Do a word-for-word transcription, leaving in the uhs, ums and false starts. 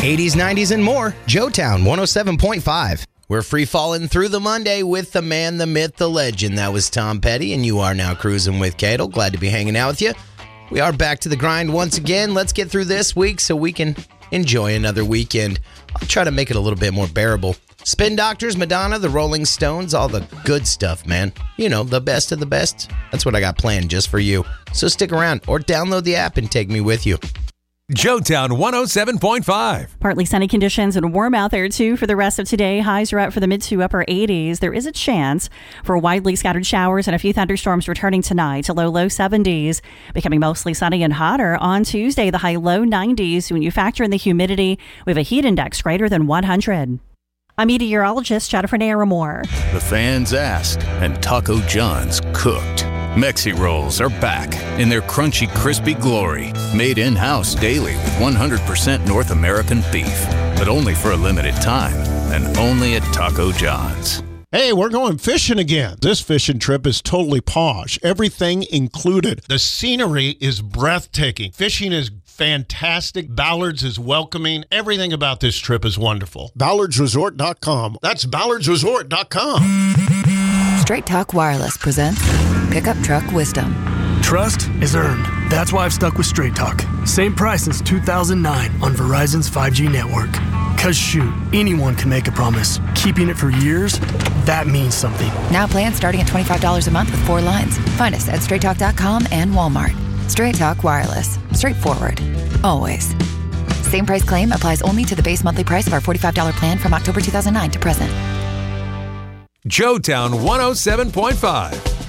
eighties, nineties, and more. Joetown one oh seven point five. We're free falling through the Monday with the man, the myth, the legend. That was Tom Petty, and you are now cruising with Cato. Glad to be hanging out with you. We are back to the grind once again. Let's get through this week so we can enjoy another weekend. I'll try to make it a little bit more bearable. Spin Doctors, Madonna, the Rolling Stones, all the good stuff, man. You know, the best of the best. That's what I got planned just for you. So stick around or download the app and take me with you. Joetown one oh seven point five. Partly sunny conditions and warm out there, too, for the rest of today. Highs are up for the mid to upper eighties. There is a chance for widely scattered showers and a few thunderstorms returning tonight to low, low seventies. Becoming mostly sunny and hotter on Tuesday, the high, low nineties. When you factor in the humidity, we have a heat index greater than one hundred. I'm meteorologist Jennifer Naramore. The fans asked, and Taco John's cooked. Mexi Rolls are back in their crunchy, crispy glory. Made in-house daily with one hundred percent North American beef. But only for a limited time, and only at Taco John's. Hey, we're going fishing again. This fishing trip is totally posh. Everything included. The scenery is breathtaking. Fishing is fantastic. Ballards is welcoming. Everything about this trip is wonderful. Ballards Resort dot com. That's Ballards Resort dot com. Straight Talk Wireless presents Pickup Truck Wisdom. Trust is earned. That's why I've stuck with Straight Talk. Same price since two thousand nine on Verizon's five G network. Cause shoot, anyone can make a promise. Keeping it for years, that means something. Now plans starting at twenty-five dollars a month with four lines. Find us at straight talk dot com and Walmart. Straight Talk Wireless. Straightforward. Always. Same price claim applies only to the base monthly price of our forty-five dollars plan from October two thousand nine to present. Joetown one oh seven point five.